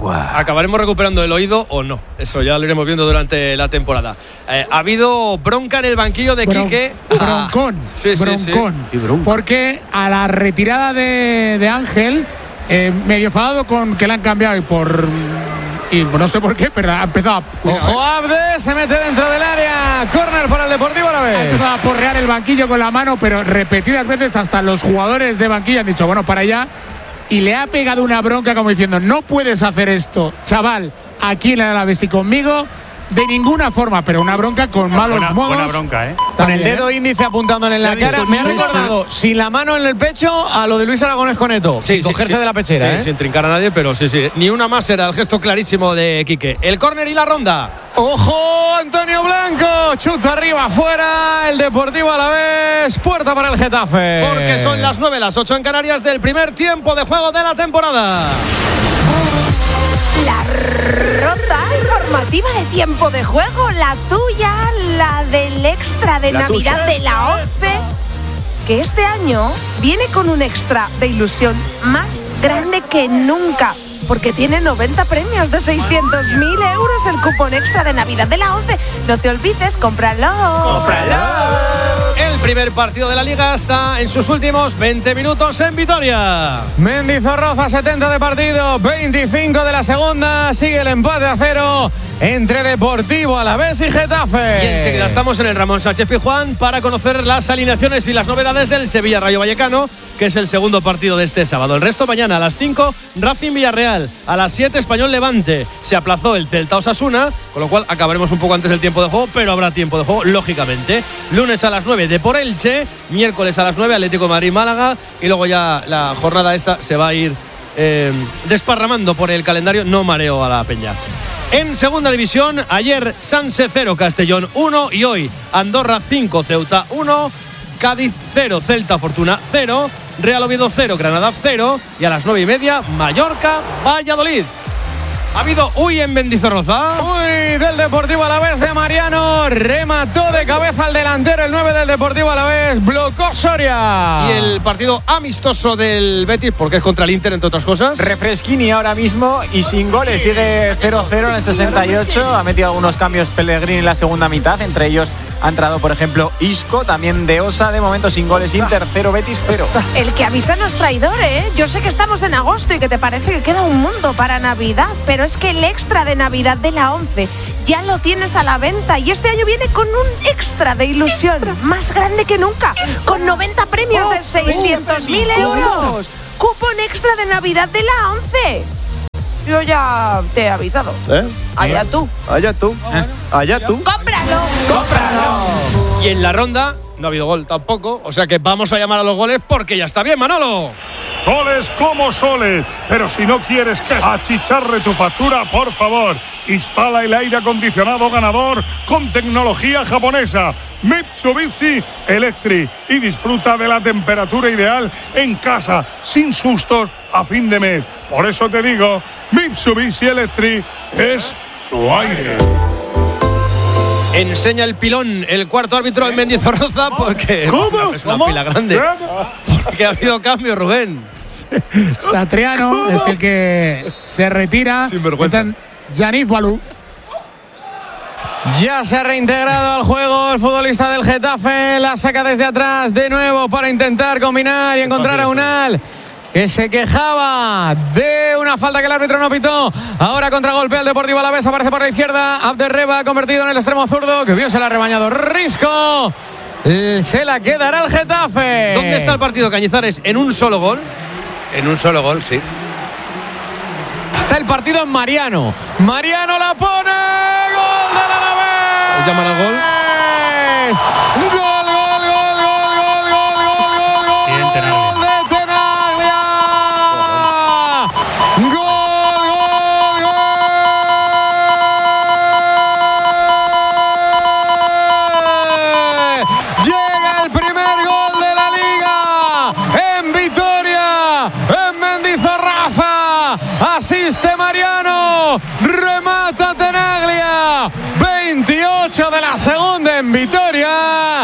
agua. ¿Acabaremos recuperando el oído o no? Eso ya lo iremos viendo durante la temporada. Ha habido bronca en el banquillo de Quique. Broncón. Sí. Porque a la retirada de Ángel, medio enfadado con que le han cambiado y no sé por qué, pero ha empezado Ojo, Abde se mete dentro del área. Córner para el Deportivo Alavés. Ha empezado a porrear el banquillo con la mano, pero repetidas veces hasta los jugadores de banquillo han dicho, bueno, para allá. Y le ha pegado una bronca como diciendo, no puedes hacer esto, chaval, aquí en el Alavés y conmigo, de ninguna forma, pero una bronca con malos modos. Buena bronca, ¿eh? Con el dedo índice apuntándole en la cara. Me ha recordado, sin la mano en el pecho, a lo de Luis Aragonés Coneto. Sin cogerse de la pechera, sin trincar a nadie, pero sí. Ni una más era el gesto clarísimo de Quique. El córner y la ronda. ¡Ojo, Antonio Blanco! Chuta arriba, fuera. El Deportivo Alavés. Puerta para el Getafe. Porque son las 9, las 8 en Canarias del primer tiempo de juego de la temporada. La ronda informativa de tiempo de juego, la tuya, la del extra de Navidad de la 11, que este año viene con un extra de ilusión más grande que nunca, porque tiene 90 premios de 600.000 euros el cupón extra de Navidad de la 11. No te olvides, cómpralo. El primer partido de la Liga está en sus últimos 20 minutos en Vitoria. Mendizorroza, 70 de partido, 25 de la segunda. Sigue el empate a 0 entre Deportivo Alavés y Getafe. Y enseguida estamos en el Ramón Sánchez Pizjuán para conocer las alineaciones y las novedades del Sevilla Rayo Vallecano, que es el segundo partido de este sábado. El resto mañana a las 5, Racing Villarreal. A las 7, Español Levante. Se aplazó el Celta Osasuna, con lo cual acabaremos un poco antes del tiempo de juego, pero habrá tiempo de juego, lógicamente. Lunes a las 9, Depor Elche. Miércoles a las 9, Atlético de Madrid Málaga. Y luego ya la jornada esta se va a ir desparramando por el calendario. No mareo a la peña. En segunda división, ayer Sanse 0, Castellón 1 y hoy Andorra 5, Ceuta 1, Cádiz 0, Celta Fortuna 0, Real Oviedo 0, Granada 0 y a las 9:30 Mallorca Valladolid. Ha habido en Mendizorroza. Del Deportivo Alavés de Mariano. Remató de cabeza al delantero, el 9 del Deportivo Alavés. Blocó Soria. Y el partido amistoso del Betis, porque es contra el Inter, entre otras cosas. Refresquini ahora mismo y sin goles. Sigue 0-0 en el 68. Ha metido algunos cambios Pellegrini en la segunda mitad. Entre ellos ha entrado, por ejemplo, Isco, también de Osa. De momento sin goles. Inter 0, Betis 0. El que avisa no es traidor, ¿eh? Yo sé que estamos en agosto y que te parece que queda un mundo para Navidad, pero es que el extra de Navidad de la 11 ya lo tienes a la venta y este año viene con un extra de ilusión más grande que nunca, con 90 premios de 600.000 euros. Cupón extra de Navidad de la 11. Yo ya te he avisado. Allá tú. Allá tú. Allá tú. ¡Cómpralo! Y en la ronda no ha habido gol tampoco, o sea que vamos a llamar a los goles porque ya está bien, Manolo. Goles como soles, pero si no quieres que achicharre tu factura, por favor, instala el aire acondicionado ganador con tecnología japonesa Mitsubishi Electric y disfruta de la temperatura ideal en casa, sin sustos a fin de mes. Por eso te digo, Mitsubishi Electric es tu aire. Enseña el pilón el cuarto árbitro en Mendizorroza porque es una fila grande. Porque ha habido cambio, Rubén. Satriano es el que se retira. Sinvergüenza. Yannick Balú. Ya se ha reintegrado al juego el futbolista del Getafe. La saca desde atrás de nuevo para intentar combinar y encontrar a Unal, que se quejaba de una falta que el árbitro no pitó. Ahora contragolpea el Deportivo Alavés, aparece por la izquierda Abderreba, convertido en el extremo zurdo, que bien se la ha rebañado Risco. Se la quedará el Getafe. ¿Dónde está el partido, Cañizares? ¿En un solo gol? En un solo gol, sí. Está el partido en Mariano. Mariano la pone. ¡Gol del Alavés! ¿Llaman al gol? ¡Gol! Asiste Mariano, remata Tenaglia, 28 de la segunda en Vitoria.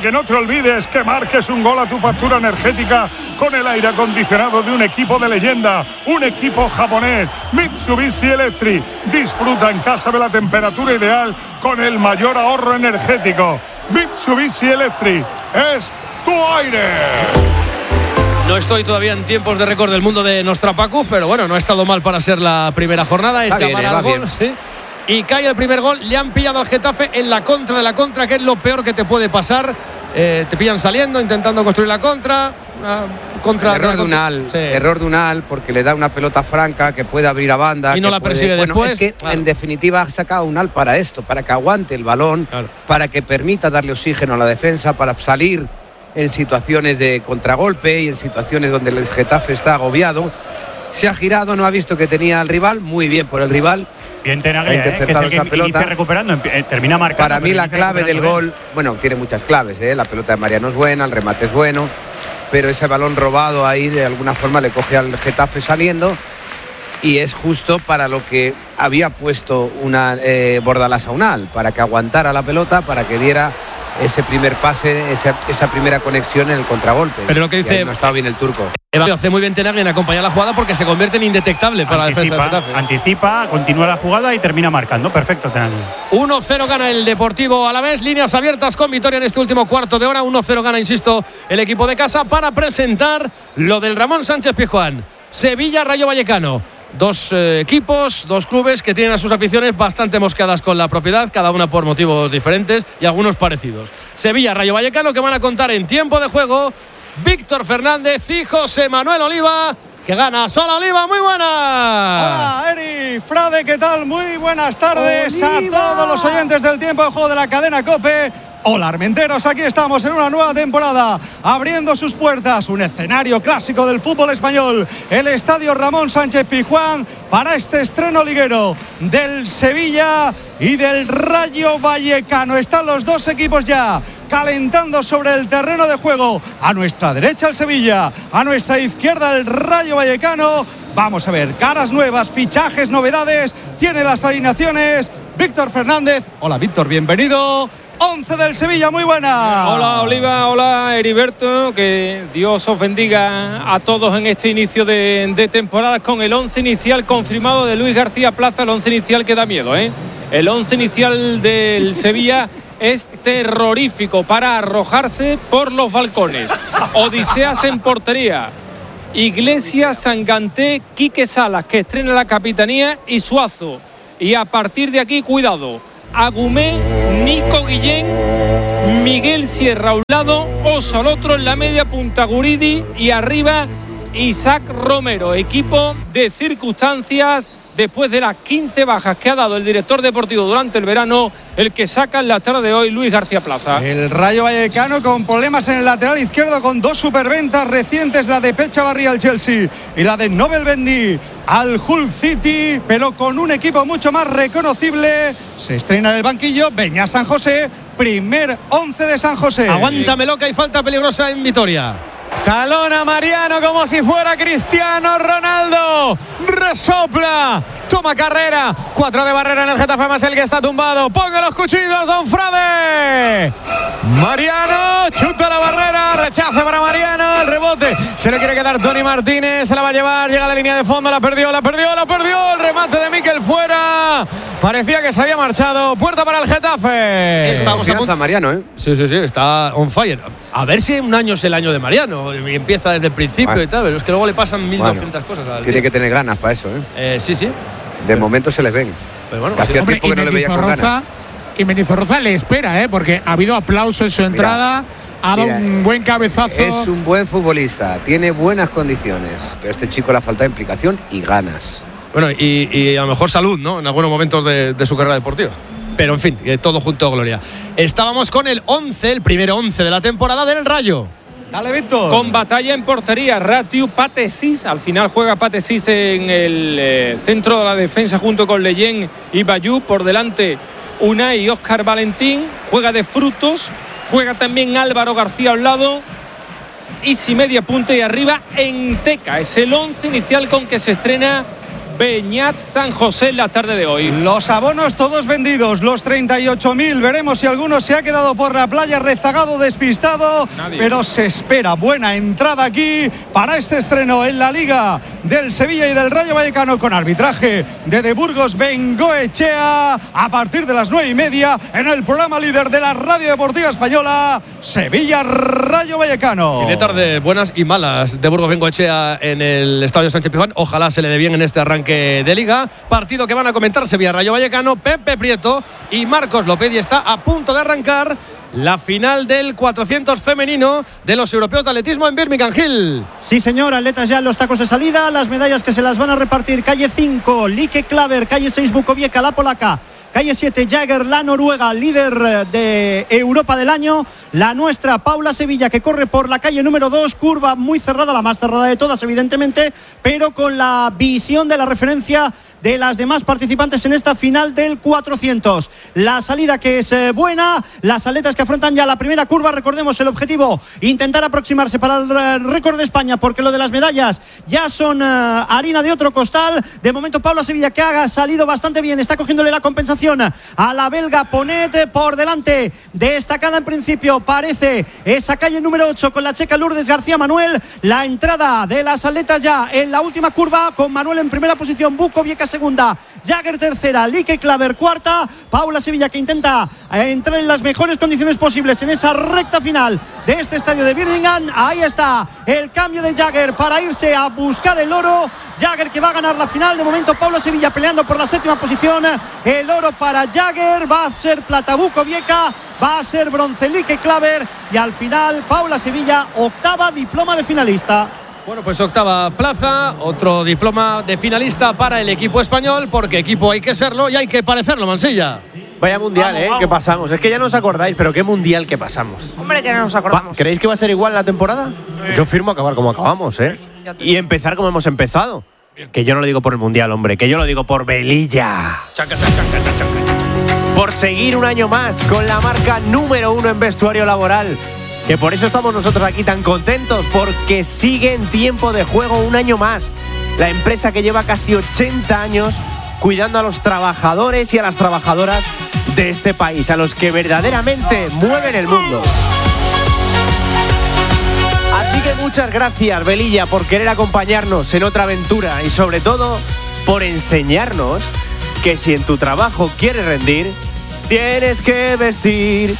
que no te olvides que marques un gol a tu factura energética con el aire acondicionado de un equipo de leyenda, un equipo japonés, Mitsubishi Electric. Disfruta en casa de la temperatura ideal con el mayor ahorro energético. Mitsubishi Electric es tu aire. No estoy todavía en tiempos de récord del mundo de Nostrapacu, pero bueno, no ha estado mal para ser la primera jornada. Es llamar al gol, sí. Y cae el primer gol. Le han pillado al Getafe en la contra de la contra, que es lo peor que te puede pasar. Te pillan saliendo, intentando construir la contra. Error de Unal, sí. Error de Unal, porque le da una pelota franca que puede abrir a banda. Y no la persigue después. Es que, en definitiva, ha sacado Unal para esto, para que aguante el balón, para que permita darle oxígeno a la defensa, para salir en situaciones de contragolpe y en situaciones donde el Getafe está agobiado. Se ha girado, no ha visto que tenía al rival, muy bien por el rival. Bien Tenaglia, que es el que inicia recuperando, termina marcando. Para mí la clave del gol, bueno, tiene muchas claves, la pelota de Mariano es buena, el remate es bueno, pero ese balón robado ahí de alguna forma le coge al Getafe saliendo y es justo para lo que había puesto una Bordalás a Unal, para que aguantara la pelota, para que diera ese primer pase, esa primera conexión en el contragolpe. Pero lo que dice, no ha estado bien el turco. Hace muy bien Tenaglia en acompañar la jugada porque se convierte en indetectable para la defensa del Getafe. Anticipa, continúa la jugada y termina marcando. Perfecto, Tenaglia. 1-0 gana el Deportivo Alavés. Líneas abiertas con Vitoria en este último cuarto de hora. 1-0 gana, insisto, el equipo de casa para presentar lo del Ramón Sánchez Pizjuán. Sevilla, Rayo Vallecano. Dos equipos, dos clubes que tienen a sus aficiones bastante mosqueadas con la propiedad, cada una por motivos diferentes y algunos parecidos. Sevilla, Rayo Vallecano, que van a contar en tiempo de juego Víctor Fernández y José Manuel Oliva, que gana. Hola, Oliva, muy buenas. Hola, Eri, Frade, ¿qué tal? Muy buenas tardes Oliva. A todos los oyentes del tiempo de juego de la cadena COPE. Hola Armenteros, aquí estamos en una nueva temporada, abriendo sus puertas, un escenario clásico del fútbol español, el Estadio Ramón Sánchez Pizjuán, para este estreno liguero del Sevilla y del Rayo Vallecano. Están los dos equipos ya calentando sobre el terreno de juego. A nuestra derecha el Sevilla, a nuestra izquierda el Rayo Vallecano. Vamos a ver caras nuevas, fichajes, novedades. Tiene las alineaciones Víctor Fernández. Hola Víctor, bienvenido. 11 del Sevilla, muy buena. Hola Oliva, hola Heriberto, que Dios os bendiga a todos en este inicio de temporada con el 11 inicial confirmado de Luis García Plaza, el 11 inicial que da miedo, El 11 inicial del Sevilla es terrorífico para arrojarse por los balcones. Odiseas en portería, Iglesias, Sanganté, Quique Salas, que estrena la capitanía, y Suazo. Y a partir de aquí, cuidado, Agumé, Nico Guillén, Miguel Sierra a un lado, Oso al otro, en la media punta Guridi y arriba Isaac Romero. Equipo de circunstancias después de las 15 bajas que ha dado el director deportivo durante el verano, el que saca en la tarde de hoy Luis García Plaza. El Rayo Vallecano con problemas en el lateral izquierdo, con dos superventas recientes, la de Pechavarri al Chelsea y la de Nobel Bendy al Hull City, pero con un equipo mucho más reconocible. Se estrena en el banquillo Beñat San José, primer 11 de San José. Aguántamelo, que hay falta peligrosa en Vitoria. Talona Mariano como si fuera Cristiano Ronaldo. Resopla. Toma carrera. 4 de barrera en el Getafe, más el que está tumbado. Ponga los cuchillos, don Frade. Mariano chuta la barrera. Rechace para Mariano. El rebote se le quiere quedar Tony Martínez. Se la va a llevar. Llega a la línea de fondo. La perdió. El remate de Mikel fuera. Parecía que se había marchado. Puerta para el Getafe. Estamos a Mariano, Sí, está on fire. A ver si un año es el año de Mariano y empieza desde el principio y tal, pero es que luego le pasan 1200 cosas. Tiene que tener ganas para eso, Sí. De momento se les ven. Pero bueno, hacía tiempo que no le veía con ganas. Y Mendizorroza le espera, porque ha habido aplauso en su entrada. Ha dado un buen cabezazo. Es un buen futbolista, tiene buenas condiciones, pero a este chico le falta implicación y ganas. Bueno, y a lo mejor salud, ¿no? En algunos momentos de su carrera deportiva. Pero en fin, todo junto, gloria. Estábamos con el 11, el primer 11 de la temporada del Rayo. Dale, Víctor. Con batalla en portería, Ratiu, Patesís. Al final juega Patesís en el centro de la defensa junto con Leyen y Bayú. Por delante, Unai y Óscar Valentín. Juega de Frutos. Juega también Álvaro García a un lado. Isi media punta y arriba Enteca. Es el 11 inicial con que se estrena Beñat San José en la tarde de hoy. Los abonos todos vendidos, los 38.000. Veremos si alguno se ha quedado por la playa rezagado, despistado. Nadie. Pero se espera buena entrada aquí para este estreno en la Liga del Sevilla y del Rayo Vallecano, con arbitraje de Burgos Bengoechea, a partir de las 9:30 en el programa líder de la Radio Deportiva Española, Sevilla Rayo Vallecano. Y de tarde buenas y malas de Burgos Bengoechea en el Estadio Sánchez Pizjuán. Ojalá se le dé bien en este arranque de Liga. Partido que van a comentar Sevilla Rayo Vallecano, Pepe Prieto y Marcos López, y está a punto de arrancar la final del 400 femenino de los europeos de atletismo en Birmingham Hill. Sí, señor, atletas ya en los tacos de salida, las medallas que se las van a repartir: calle 5, Lieke Klaver; calle 6, Bukoviec, la polaca; calle 7, Jagger, la noruega, líder de Europa del año; la nuestra, Paula Sevilla, que corre por la calle número 2, curva muy cerrada, la más cerrada de todas, evidentemente, pero con la visión de la referencia de las demás participantes en esta final del 400. La salida que es buena, las atletas que afrontan ya la primera curva. Recordemos el objetivo: intentar aproximarse para el récord de España, porque lo de las medallas ya son harina de otro costal. De momento, Paula Sevilla, que ha salido bastante bien, está cogiéndole la compensación a la belga Ponet. Por delante, destacada en principio, parece esa calle número 8 con la checa Lourdes García Manuel. La entrada de las atletas ya en la última curva, con Manuel en primera posición, Bukoviec segunda, Jagger tercera, Lieke Klaver cuarta. Paula Sevilla, que intenta entrar en las mejores condiciones posibles en esa recta final de este estadio de Birmingham. Ahí está el cambio de Jagger para irse a buscar el oro. Jagger, que va a ganar la final. De momento, Paula Sevilla peleando por la séptima posición. El oro para Jagger, va a ser plata Bukoviec, va a ser bronce Lieke Klaver, y al final Paula Sevilla, octava diploma de finalista. Bueno, pues octava plaza, otro diploma de finalista para el equipo español, porque equipo hay que serlo y hay que parecerlo, Mansilla. Vaya mundial, que pasamos. Es que ya no os acordáis, pero qué mundial que pasamos. Hombre, que no nos acordamos. ¿Creéis que va a ser igual la temporada? Yo firmo acabar como acabamos, y empezar como hemos empezado. Que yo no lo digo por el mundial, hombre, que yo lo digo por Velilla. Por seguir un año más con la marca número 1 en vestuario laboral. Que por eso estamos nosotros aquí tan contentos, porque sigue en tiempo de juego un año más. La empresa que lleva casi 80 años cuidando a los trabajadores y a las trabajadoras de este país, a los que verdaderamente mueven el mundo. Así que muchas gracias, Velilla, por querer acompañarnos en otra aventura, y sobre todo por enseñarnos que si en tu trabajo quieres rendir, tienes que vestir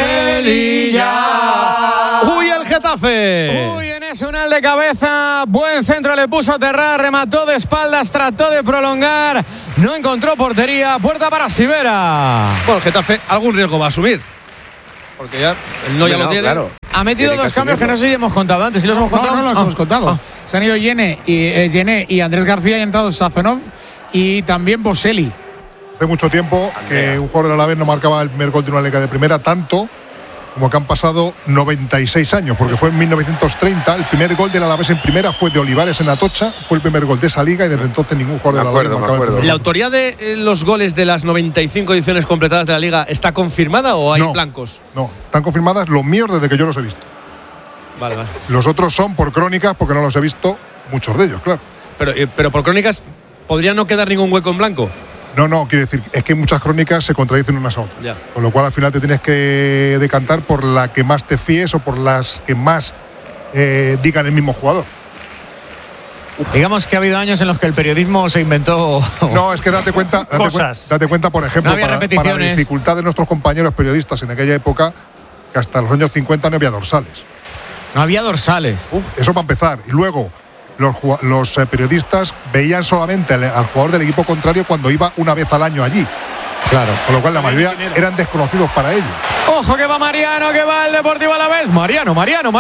Velilla. ¡Uy, el Getafe! Uy, en ese unal de cabeza, buen centro le puso a Terrar, remató de espaldas, trató de prolongar, no encontró portería, puerta para Sivera. Bueno, el Getafe algún riesgo va a asumir, porque ya el ya lo tiene. Claro. Ha metido dos cambios que no sé si hemos contado antes. ¿Sí los hemos contado? No los hemos contado. Se han ido Yene y Andrés García, y han entrado Sazonov y también Boselli. Hace mucho tiempo que un jugador del Alavés no marcaba el primer gol de una liga de primera, tanto como que han pasado 96 años, porque fue en 1930. El primer gol del Alavés en primera fue de Olivares en Atocha, fue el primer gol de esa liga, y desde entonces ningún jugador del Alavés marcaba el primer gol. ¿La autoría de los goles de las 95 ediciones completadas de la liga está confirmada o hay blancos? No, están confirmadas los míos desde que yo los he visto. Vale. Los otros son por crónicas, porque no los he visto, muchos de ellos, claro. Pero por crónicas, ¿podría no quedar ningún hueco en blanco? No, quiero decir, es que muchas crónicas se contradicen unas a otras. Ya. Con lo cual al final te tienes que decantar por la que más te fíes o por las que más digan el mismo jugador. Digamos que ha habido años en los que el periodismo se inventó. No, es que date cuenta, por ejemplo, no había para la dificultad de nuestros compañeros periodistas en aquella época, que hasta los años 50 no había dorsales. No había dorsales. Eso para empezar. Y luego los periodistas veían solamente al jugador del equipo contrario cuando iba una vez al año allí. Claro. Con lo cual la mayoría eran desconocidos para ellos. Ojo que va Mariano, que va el Deportivo Alavés. Mariano,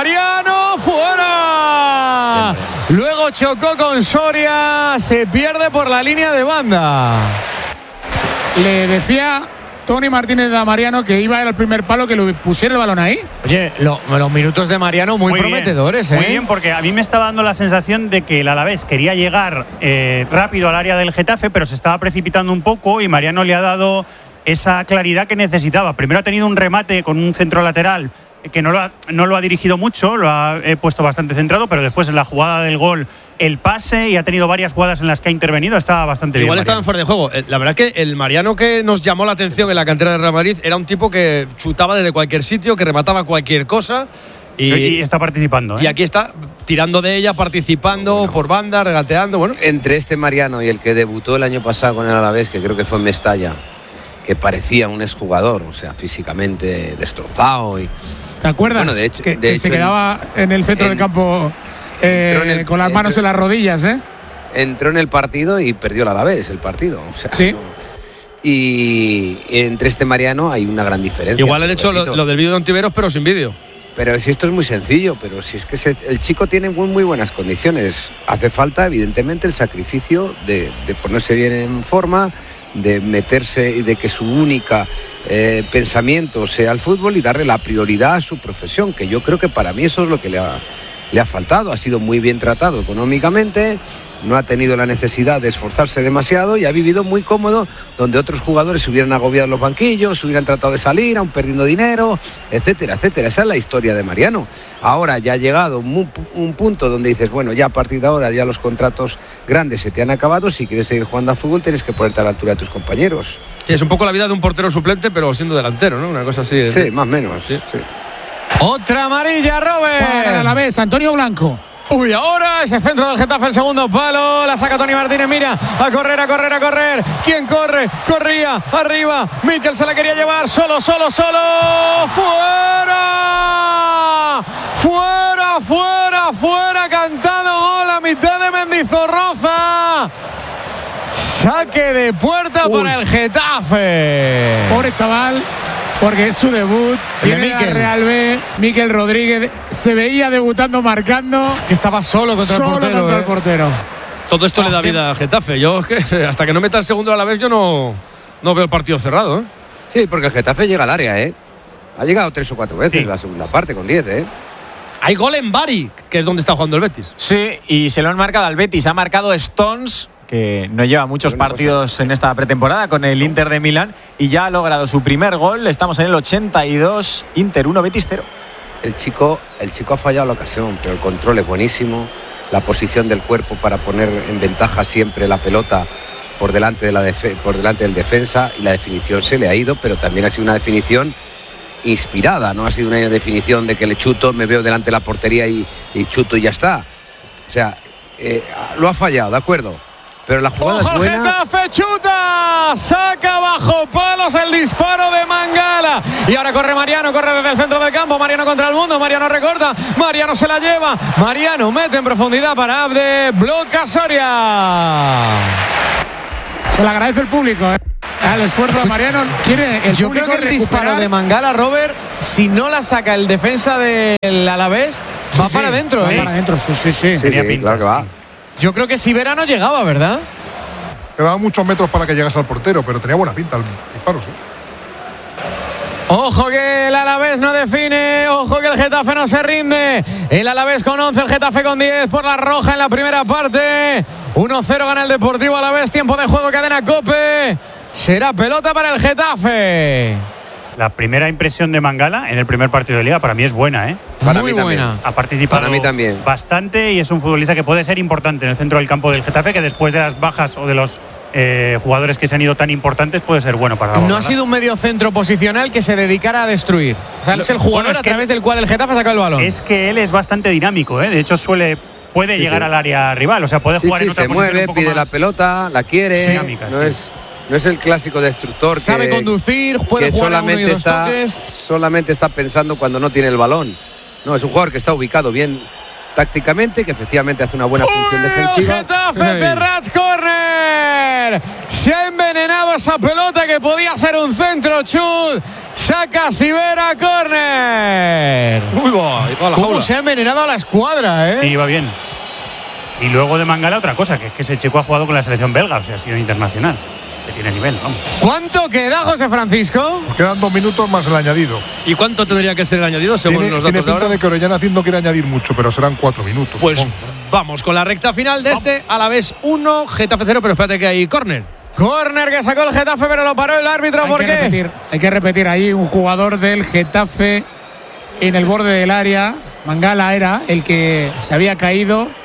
fuera. Luego chocó con Soria, se pierde por la línea de banda. Le decía Tony Martínez a Mariano que iba a ir al primer palo, que le pusiera el balón ahí. Oye, los minutos de Mariano muy prometedores, Muy bien, porque a mí me estaba dando la sensación de que el Alavés quería llegar rápido al área del Getafe, pero se estaba precipitando un poco, y Mariano le ha dado esa claridad que necesitaba. Primero ha tenido un remate con un centro lateral que no lo ha dirigido mucho, lo ha puesto bastante centrado, pero después en la jugada del gol el pase y ha tenido varias jugadas en las que ha intervenido. Está bastante bien. Igual estaban fuera de juego. La verdad que el Mariano que nos llamó la atención en la cantera de Real Madrid era un tipo que chutaba desde cualquier sitio, que remataba cualquier cosa. Y está participando. Y aquí está tirando de ella, participando por banda, regateando. Bueno. Entre este Mariano y el que debutó el año pasado con el Alavés, que creo que fue en Mestalla, que parecía un exjugador, o sea, físicamente destrozado. ¿Te acuerdas? Bueno, de hecho, que se quedaba en el centro del campo con las manos en las rodillas, ¿eh? Entró en el partido y perdió el Alavés el partido. O sea, sí. Y entre este Mariano hay una gran diferencia. Igual han hecho lo del vídeo de Ontiveros, pero sin vídeo. Pero si esto es muy sencillo, pero si es que el chico tiene muy buenas condiciones. Hace falta, evidentemente, el sacrificio de ponerse bien en forma, de meterse y de que su única pensamiento sea el fútbol y darle la prioridad a su profesión, que yo creo que para mí eso es lo que le ha faltado. Ha sido muy bien tratado económicamente, no ha tenido la necesidad de esforzarse demasiado y ha vivido muy cómodo, donde otros jugadores se hubieran agobiado en los banquillos, se hubieran tratado de salir, aún perdiendo dinero, etcétera, etcétera. Esa es la historia de Mariano. Ahora ya ha llegado un punto donde dices, bueno, ya a partir de ahora ya los contratos grandes se te han acabado. Si quieres seguir jugando a fútbol tienes que ponerte a la altura de tus compañeros. Sí, es un poco la vida de un portero suplente, pero siendo delantero, ¿no? Una cosa así. Sí, más o menos. Sí. Otra amarilla, Robert. Para la vez, Antonio Blanco. Uy, ahora ese centro del Getafe, el segundo palo, la saca Toni Martínez, mira, a correr. ¿Quién corre? Corría, arriba, Mikel se la quería llevar, solo, fuera, cantado gol a mitad de Mendizorroza. Saque de puerta para el Getafe. Pobre chaval, porque es su debut. Viene al Real B. Mikel Rodríguez se veía debutando, marcando. Que estaba solo contra el portero. Todo esto le da vida a Getafe. Yo es que hasta que no meta el segundo a la vez yo no veo el partido cerrado, ¿eh? Sí, porque el Getafe llega al área, ¿eh? Ha llegado 3 o 4 veces en la segunda parte con 10, ¿eh? Hay gol en Bari, que es donde está jugando el Betis. Sí, y se lo han marcado al Betis. Ha marcado Stones, que no lleva muchos partidos en esta pretemporada con el Inter de Milán y ya ha logrado su primer gol. Estamos en el 82, Inter 1, Betis 0. El chico ha fallado la ocasión, pero el control es buenísimo. La posición del cuerpo para poner en ventaja siempre la pelota por delante del defensa, y la definición se le ha ido, pero también ha sido una definición inspirada, no ha sido una definición de que le chuto, me veo delante de la portería y chuto y ya está. O sea, lo ha fallado, de acuerdo, pero la jugada ¡ojo, es buena. El Getafe chuta! Saca bajo palos el disparo de Mangala. Y ahora corre Mariano, corre desde el centro del campo. Mariano contra el mundo, Mariano recorta, Mariano se la lleva, Mariano mete en profundidad para Abde, bloca Soria. Se le agradece el público, ¿eh? Al esfuerzo de Mariano. Yo creo que el disparo de Mangala, Robert, si no la saca el defensa del Alavés, va para adentro, Va para adentro, sí. Claro que va. Yo creo que Sivera no llegaba, ¿verdad? Quedaban muchos metros para que llegase al portero, pero tenía buena pinta el disparo, sí. Ojo que el Alavés no define, ojo que el Getafe no se rinde. El Alavés con 11, el Getafe con 10 por la roja en la primera parte. 1-0 gana el Deportivo Alavés, tiempo de juego, cadena COPE. Será pelota para el Getafe. La primera impresión de Mangala en el primer partido de Liga para mí es buena, ¿eh? Muy buena. Ha participado para mí también bastante y es un futbolista que puede ser importante en el centro del campo del Getafe, que después de las bajas o de los jugadores que se han ido tan importantes puede ser bueno para la No ha sido un medio centro posicional que se dedicara a destruir. O sea, es el jugador a través del cual el Getafe saca el balón. Es que él es bastante dinámico, ¿eh? De hecho puede llegar al área rival, o sea, puede jugar en otra se posición mueve, un poco pide más la pelota, la quiere, dinámica, no es el clásico destructor sabe conducir, puede jugar a uno y dos toques. Solamente está pensando cuando no tiene el balón. No, es un jugador que está ubicado bien tácticamente, que efectivamente hace una buena función defensiva. Getafe, Terrats, córner. Se ha envenenado esa pelota que podía ser un centro, chut. Saca Sivera, córner. ¿Cómo se ha envenenado a la escuadra, Sí, va bien. Y luego de Mangala otra cosa, que es que ese chico ha jugado con la selección belga, o sea, ha sido internacional. Que tiene nivel, vamos. ¿Cuánto queda, José Francisco? Quedan 2 minutos más el añadido. ¿Y cuánto tendría que ser el añadido según los datos tiene pinta de ahora? de que Orellana no quiere añadir mucho, pero serán 4 minutos. Pues vamos con la recta final de este Alavés 1, Getafe 0, pero espérate que hay córner. Córner que sacó el Getafe, pero lo paró el árbitro. ¿Por qué? Hay que repetir ahí un jugador del Getafe en el borde del área. Mangala era el que se había caído.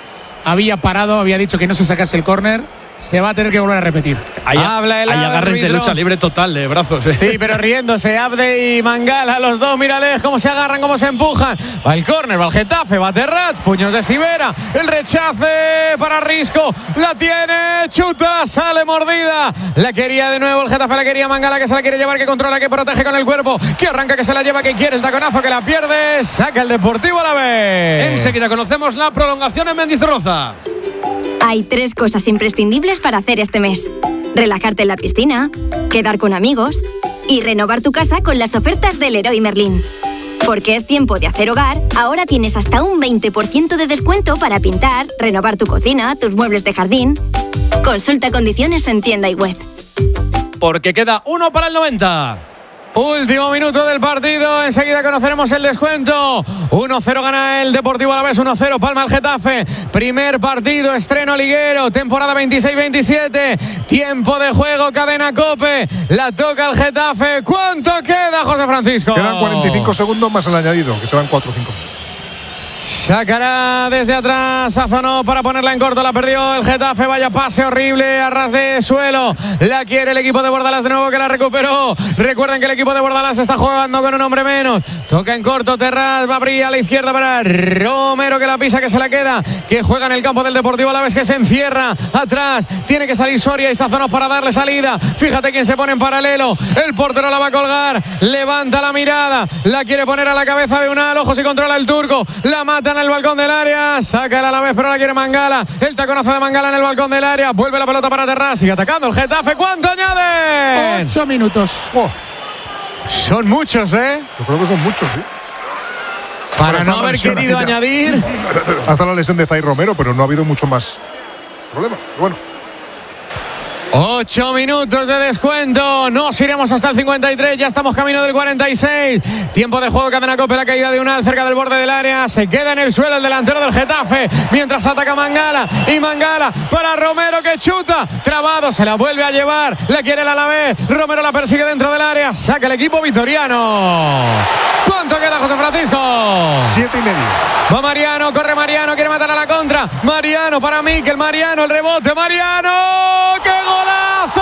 había parado, había dicho que no se sacase el córner. Se va a tener que volver a repetir. Hay agarres de lucha libre total de brazos. Sí, pero riéndose. Abde y Mangala, los dos, mírales cómo se agarran, cómo se empujan. Va el córner, va el Getafe, va Terrats, puños de Sivera. El rechace para Risco. La tiene, chuta, sale mordida. La quería de nuevo el Getafe, la quería Mangala, que se la quiere llevar, que controla, que protege con el cuerpo, que arranca, que se la lleva, que quiere el taconazo, que la pierde. Saca el Deportivo Alavés. Enseguida conocemos la prolongación en Mendizorroza. Hay 3 cosas imprescindibles para hacer este mes: relajarte en la piscina, quedar con amigos y renovar tu casa con las ofertas del Leroy Merlin. Porque es tiempo de hacer hogar, ahora tienes hasta un 20% de descuento para pintar, renovar tu cocina, tus muebles de jardín. Consulta condiciones en tienda y web. Porque queda 1 para el 90. Último minuto del partido, enseguida conoceremos el descuento. 1-0 gana el Deportivo Alavés, 1-0 palma el Getafe. Primer partido, estreno liguero, temporada 26-27. Tiempo de juego, cadena COPE. La toca el Getafe. ¿Cuánto queda, José Francisco? Quedan 45 segundos más el añadido, que serán 4 o 5. Sacará desde atrás Sazonó para ponerla en corto, la perdió el Getafe, vaya pase horrible a ras de suelo, la quiere el equipo de Bordalás de nuevo, que la recuperó. Recuerden que el equipo de Bordalás está jugando con un hombre menos, toca en corto Terrats, va a abrir a la izquierda para Romero, que la pisa, que se la queda, que juega en el campo del Deportivo Alavés, que se encierra atrás, tiene que salir Soria y Sazonó para darle salida. Fíjate quién se pone en paralelo, el portero la va a colgar, levanta la mirada, la quiere poner a la cabeza de Unal, ojo si controla el turco, la mata en el balcón del área, saca el Alavés, pero la quiere Mangala, el taconazo de Mangala en el balcón del área, vuelve la pelota para Terrats, sigue atacando el Getafe. ¿Cuánto añade? 8 minutos. Son muchos, ¿eh? Yo creo que son muchos, sí. Para no haber querido añadir. Hasta la lesión de Zay Romero, pero no ha habido mucho más problema. Bueno. 8 minutos de descuento. Nos iremos hasta el 53. Ya estamos camino del 46. Tiempo de juego, cadena COPE, la caída de Unal cerca del borde del área. Se queda en el suelo el delantero del Getafe mientras ataca Mangala. Y Mangala para Romero, que chuta. Trabado, se la vuelve a llevar. La quiere el Alavés. Romero la persigue dentro del área. Saca el equipo vitoriano. ¿Cuánto queda, José Francisco? 7,5. Va Mariano, corre Mariano, quiere matar a la contra. Mariano para Mikel, Mariano, el rebote. Mariano, ¡qué golazo!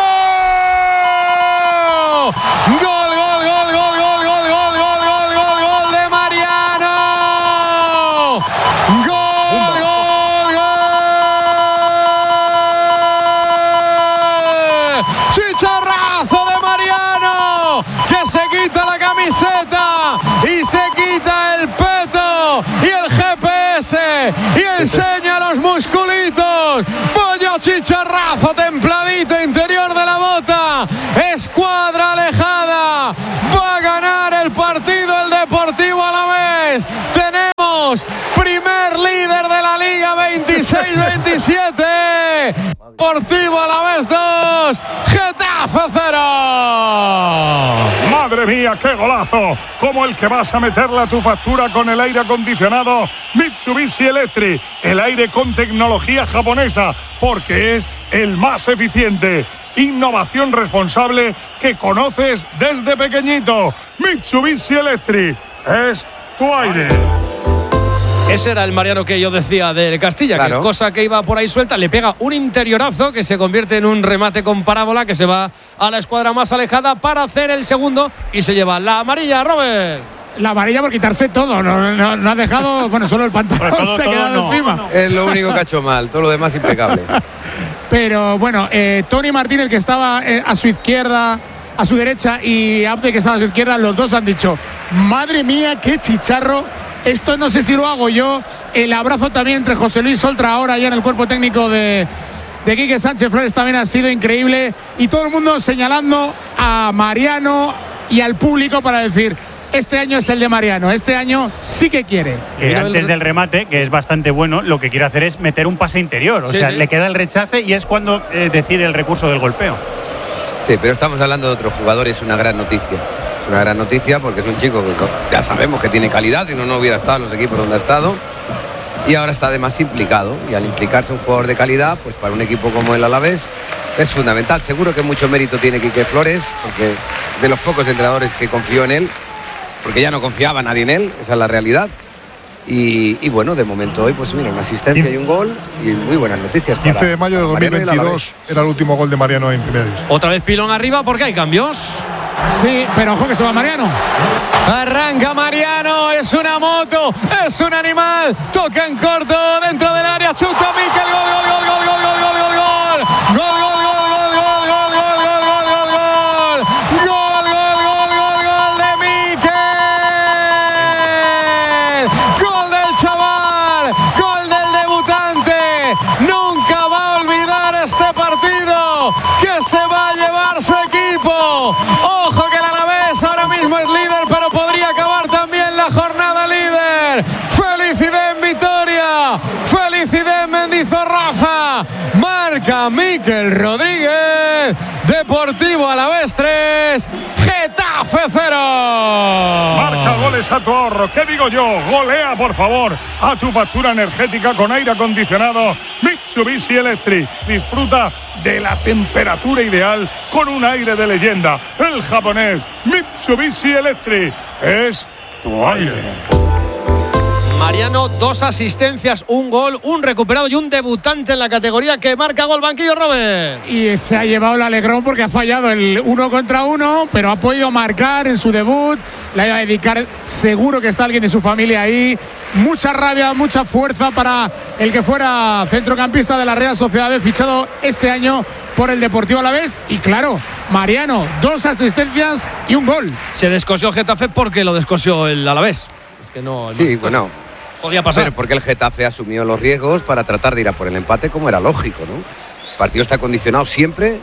¡Gol, gol, gol, gol, gol, gol, gol, gol, gol, gol, gol de Mariano! ¡Gol, gol, gol! ¡Chicharrazo de Mariano! Que se quita la camiseta y se quita el peto y el GPS y enseña los musculitos. Vaya chicharrazo templadito interior de la bota. Escuadra alejada. Va a ganar el partido el Deportivo Alavés. Tenemos primer líder de la Liga 26-27. Deportivo Alavés 2, Getafe 0. ¡Madre mía, qué golazo! Como el que vas a meterle a tu factura con el aire acondicionado Mitsubishi Electric. El aire con tecnología japonesa, porque es el más eficiente. Innovación responsable que conoces desde pequeñito. Mitsubishi Electric es tu aire. Ese era el Mariano que yo decía del Castilla, claro. Que cosa que iba por ahí suelta, le pega un interiorazo que se convierte en un remate con parábola, que se va a la escuadra más alejada para hacer el segundo y se lleva la amarilla, Robert. La amarilla por quitarse todo, no ha dejado, bueno, solo el pantalón se ha quedado encima. Es lo único que ha hecho mal, todo lo demás impecable. Pero bueno, Tony Martínez, que estaba a su izquierda, a su derecha, y Abde, que estaba a su izquierda, los dos han dicho: madre mía, qué chicharro. Esto no sé si lo hago yo. El abrazo también entre José Luis Oltra, ahora ya en el cuerpo técnico de Quique Sánchez Flores, también ha sido increíble. Y todo el mundo señalando a Mariano y al público para decir: este año es el de Mariano, este año sí que quiere. Antes del remate, que es bastante bueno, lo que quiere hacer es meter un pase interior. O sea, le queda el rechace y es cuando decide el recurso del golpeo. Sí, pero estamos hablando de otro jugador y es una gran noticia. Es una gran noticia porque es un chico que ya sabemos que tiene calidad, si no, no hubiera estado en los equipos donde ha estado. Y ahora está además implicado. Y al implicarse un jugador de calidad, pues para un equipo como el Alavés es fundamental. Seguro que mucho mérito tiene Quique Flores, porque de los pocos entrenadores que confió en él, porque ya no confiaba nadie en él, esa es la realidad. Y bueno, de momento hoy, pues mira, una asistencia y un gol y muy buenas noticias. 15 de mayo de 2022 era el último gol de Mariano en Primera División. Otra vez pilón arriba porque hay cambios. Sí, pero ojo que se va Mariano. Arranca Mariano, es una moto, es un animal, toca en corto dentro del área, chuta Mikel, gol, gol, gol, gol, gol, gol, gol, gol, gol, gol, gol. Marca Mikel Rodríguez, Deportivo Alavés 3, Getafe 0. Marca goles a tu ahorro. ¿Qué digo yo? Golea, por favor, a tu factura energética con aire acondicionado Mitsubishi Electric. Disfruta de la temperatura ideal con un aire de leyenda. El japonés Mitsubishi Electric es tu aire. Mariano, 2 asistencias, un gol, un recuperado y un debutante en la categoría que marca gol banquillo, Robert. Y se ha llevado el alegrón porque ha fallado el 1 contra 1, pero ha podido marcar en su debut. Le va a dedicar, seguro que está alguien de su familia ahí. Mucha rabia, mucha fuerza para el que fuera centrocampista de la Real Sociedad B, fichado este año por el Deportivo Alavés. Y claro, Mariano, 2 asistencias y un gol. Se descosió el Getafe porque lo descosió el Alavés. Es que no. Sí, bueno. Podía pasar. Pero porque el Getafe asumió los riesgos para tratar de ir a por el empate, como era lógico, ¿no? El partido está condicionado siempre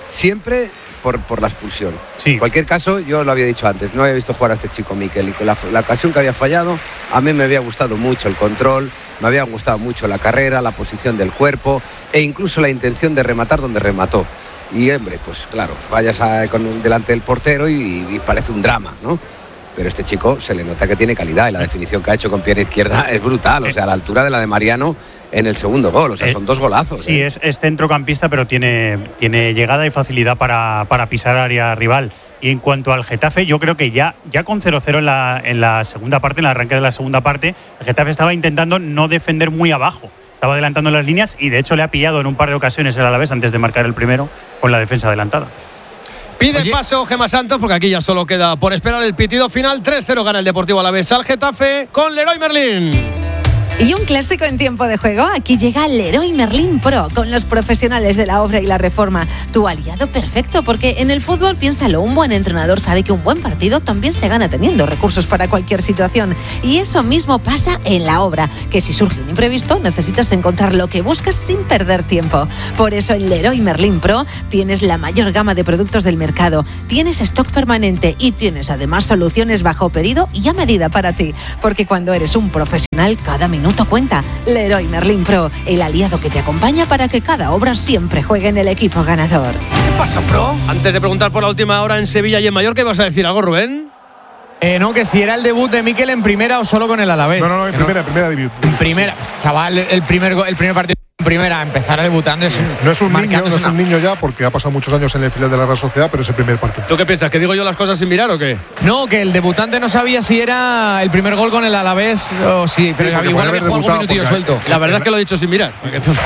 por la expulsión. Sí. En cualquier caso, yo lo había dicho antes, no había visto jugar a este chico Mikel, y con la ocasión que había fallado, a mí me había gustado mucho el control, me había gustado mucho la carrera, la posición del cuerpo e incluso la intención de rematar donde remató. Y hombre, pues claro, fallas delante del portero y parece un drama, ¿no? Pero este chico se le nota que tiene calidad y la definición que ha hecho con pierna izquierda es brutal, o sea, a la altura de la de Mariano en el segundo gol, o sea, son 2 golazos. Sí, es centrocampista, pero tiene llegada y facilidad para pisar área rival. Y en cuanto al Getafe, yo creo que ya con 0-0 en la segunda parte, en el arranque de la segunda parte, el Getafe estaba intentando no defender muy abajo. Estaba adelantando las líneas y de hecho le ha pillado en un par de ocasiones el Alavés antes de marcar el primero con la defensa adelantada. Pide paso Gemma Santos porque aquí ya solo queda por esperar el pitido final. 3-0 gana el Deportivo Alavés al Getafe con Leroy Merlin. Y un clásico en tiempo de juego, aquí llega Leroy Merlin Pro, con los profesionales de la obra y la reforma. Tu aliado perfecto, porque en el fútbol, piénsalo, un buen entrenador sabe que un buen partido también se gana teniendo recursos para cualquier situación. Y eso mismo pasa en la obra, que si surge un imprevisto, necesitas encontrar lo que buscas sin perder tiempo. Por eso en Leroy Merlin Pro tienes la mayor gama de productos del mercado, tienes stock permanente y tienes además soluciones bajo pedido y a medida para ti. Porque cuando eres un profesional, cada minuto cuenta. Leroy Merlin Pro, el aliado que te acompaña para que cada obra siempre juegue en el equipo ganador. ¿Qué pasa, Pro? Antes de preguntar por la última hora en Sevilla y en Mallorca, ¿vas a decir algo, Rubén? No, que si era el debut de Mikel en primera o solo con el Alavés. No, en primera debut. En primera, chaval, el primer partido en primera, empezar debutando es no es un niño ya, porque ha pasado muchos años en el filial de la Real Sociedad, pero es el primer partido. ¿Tú qué piensas? ¿Que digo yo las cosas sin mirar o qué? No, que el debutante no sabía si era el primer gol con el Alavés o sí, pero igual había jugado algún minutillo suelto. La verdad es que lo he dicho sin mirar.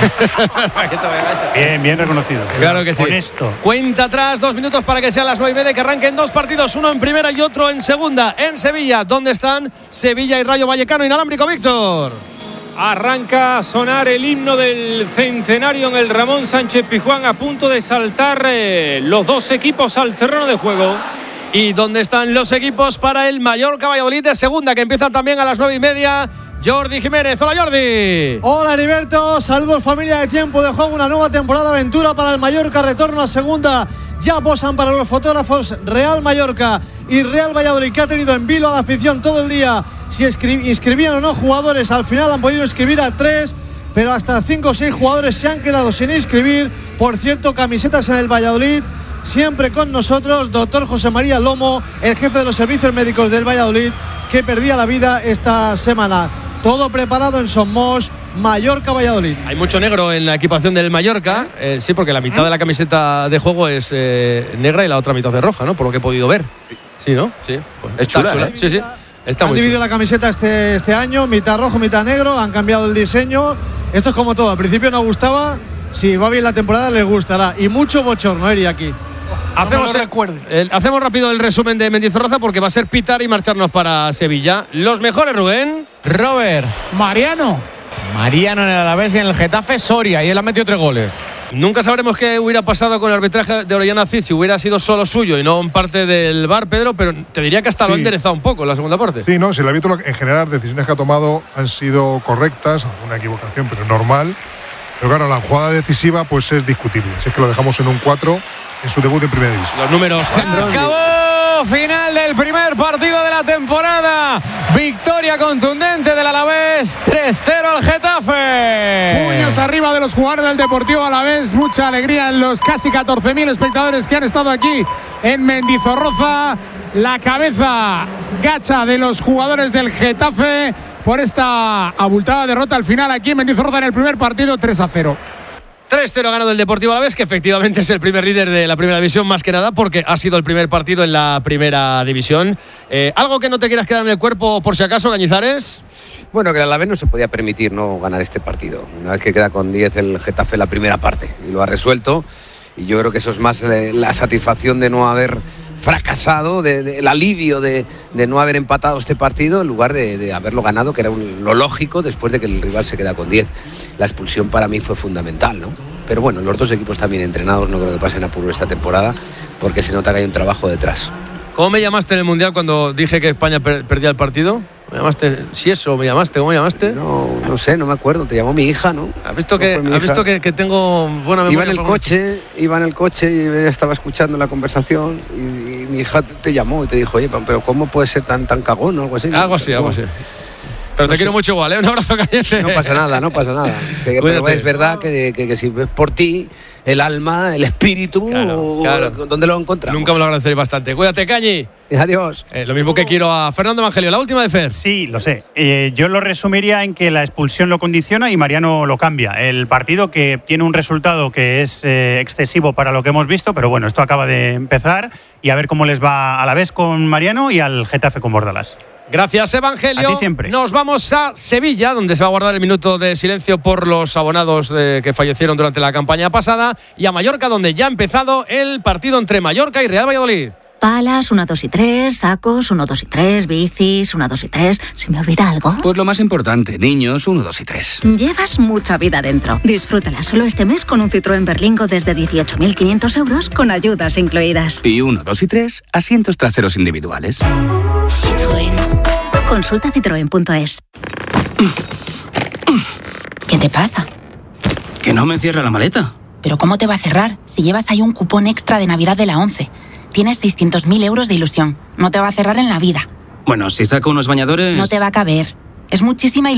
Bien reconocido. Claro que sí. Honesto. Cuenta atrás, 2 minutos para que sean las 9:30, que arranquen 2 partidos, uno en primera y otro en segunda, en Sevilla. ¿Dónde están Sevilla y Rayo Vallecano? Inalámbrico, Víctor. Arranca a sonar el himno del centenario en el Ramón Sánchez Pizjuán, a punto de saltar los 2 equipos al terreno de juego. ¿Y dónde están los equipos para el Mallorca Valladolid de segunda, que empiezan también a las 9:30? Jordi Jiménez. Hola, Jordi. Hola, Heriberto. Saludos, familia de Tiempo de Juego. Una nueva temporada de aventura para el Mallorca. Retorno a segunda. Ya posan para los fotógrafos Real Mallorca y Real Valladolid, que ha tenido en vilo a la afición todo el día si inscribían o no jugadores. Al final han podido inscribir a 3, pero hasta 5 o 6 jugadores se han quedado sin inscribir. Por cierto, camisetas en el Valladolid. Siempre con nosotros, doctor José María Lomo, el jefe de los servicios médicos del Valladolid, que perdía la vida esta semana. Todo preparado en Somos, Mallorca-Valladolid. Hay mucho negro en la equipación del Mallorca. Sí, porque la mitad de la camiseta de juego es negra y la otra mitad es roja, ¿no? Por lo que he podido ver. Sí, ¿no? Sí. Pues es chula, Sí. Han dividido la camiseta este año, mitad rojo, mitad negro, han cambiado el diseño. Esto es como todo, al principio no gustaba, si va bien la temporada les gustará. Y mucho bochorno, Eri, aquí. Hacemos rápido el resumen de Mendizorroza porque va a ser pitar y marcharnos para Sevilla. Los mejores, Rubén. Robert. Mariano en el Alavés y en el Getafe, Soria. Y él ha metido 3 goles. Nunca sabremos qué hubiera pasado con el arbitraje de Orellana Cid si hubiera sido solo suyo y no en parte del VAR, Pedro, pero te diría que hasta lo ha enderezado un poco en la segunda parte. Sí, no, si el árbitro en general, decisiones que ha tomado han sido correctas, alguna equivocación, pero normal. Pero claro, la jugada decisiva pues es discutible. Si es que lo dejamos en un 4 en su debut en Primera División. Los números. Se acabó. Final del primer partido de la temporada. Victoria contundente del Alavés. 3-0 al Getafe. Puños arriba de los jugadores del Deportivo Alavés. Mucha alegría en los casi 14.000 espectadores que han estado aquí en Mendizorroza. La cabeza gacha de los jugadores del Getafe por esta abultada derrota al final aquí en Mendizorroza en el primer partido, 3-0. 3-0 ganado el Deportivo Alavés, que efectivamente es el primer líder de la Primera División, más que nada porque ha sido el primer partido en la Primera División. ¿Algo que no te quieras quedar en el cuerpo por si acaso, Cañizares? Bueno, que el Alavés no se podía permitir no ganar este partido. Una vez que queda con 10 el Getafe en la primera parte y lo ha resuelto. Y yo creo que eso es más la satisfacción de no haber fracasado, el alivio de no haber empatado este partido en lugar de haberlo ganado, que era lo lógico después de que el rival se queda con 10. La expulsión para mí fue fundamental, ¿no? Pero bueno, los dos equipos están bien entrenados, no creo que pasen apuro esta temporada porque se nota que hay un trabajo detrás. ¿Cómo me llamaste en el Mundial cuando dije que España perdía el partido? ¿Me llamaste? ¿Sí eso? ¿Me llamaste? ¿Cómo me llamaste? No sé, no me acuerdo. Te llamó mi hija, ¿no? ¿Has visto que tengo buena memoria? Iba en el coche y ella estaba escuchando la conversación y mi hija te llamó y te dijo, oye, pero ¿cómo puede ser tan cagón o algo así? Algo así. Pero te quiero mucho igual, ¿eh? Un abrazo caliente. No pasa nada. Pero es verdad que si ves por ti, el alma, el espíritu, claro. ¿Dónde lo encontramos? Nunca me lo agradeceré bastante. Cuídate, Cañi. Adiós. Lo mismo que quiero a Fernando Evangelio. La última de Fer. Sí, lo sé. Yo lo resumiría en que la expulsión lo condiciona y Mariano lo cambia. El partido que tiene un resultado que es excesivo para lo que hemos visto, pero bueno, esto acaba de empezar y a ver cómo les va a la vez con Mariano y al Getafe con Bordalás. Gracias, Evangelio. A ti siempre. Nos vamos a Sevilla, donde se va a guardar el minuto de silencio por los abonados que fallecieron durante la campaña pasada, y a Mallorca, donde ya ha empezado el partido entre Mallorca y Real Valladolid. Palas, 1, 2 y 3, sacos, 1, 2 y 3, bicis, 1, 2 y 3. ¿Se me olvida algo? Pues lo más importante, niños, 1, 2 y 3. Llevas mucha vida dentro. Disfrútala solo este mes con un Citroën Berlingo desde 18.500 euros con ayudas incluidas. Y 1, 2 y 3, asientos traseros individuales. Citroën. Consulta citroen.es. ¿Qué te pasa? Que no me cierra la maleta. ¿Pero cómo te va a cerrar si llevas ahí un cupón extra de Navidad de la 11? Tienes 600.000 euros de ilusión. No te va a cerrar en la vida. Bueno, si saco unos bañadores... No te va a caber. Es muchísima ilusión.